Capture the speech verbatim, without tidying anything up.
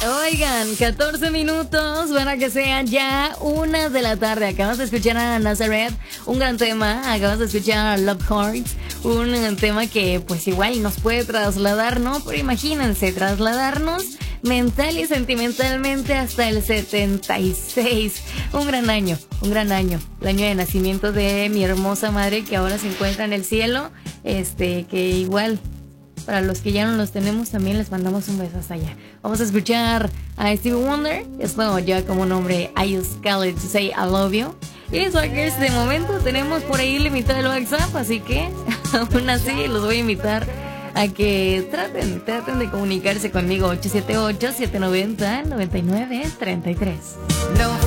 Oigan, catorce minutos para que sea ya una de la tarde. Acabas de escuchar a Nazareth, un gran tema. Acabas de escuchar a Love Hearts, un tema que pues igual nos puede trasladar, ¿no? Pero imagínense, trasladarnos mental y sentimentalmente hasta el setenta y seis. Un gran año, un gran año. El año de nacimiento de mi hermosa madre, que ahora se encuentra en el cielo. Este, que igual, para los que ya no los tenemos, también les mandamos un beso hasta allá. Vamos a escuchar a Stevie Wonder. Esto ya como nombre, I Use Scarlett to Say I Love You. Y Swagers, de momento tenemos por ahí limitado el WhatsApp, así que aún así los voy a invitar a que traten, traten de comunicarse conmigo. Ocho siete ocho, siete nueve cero, nueve nueve tres tres. No.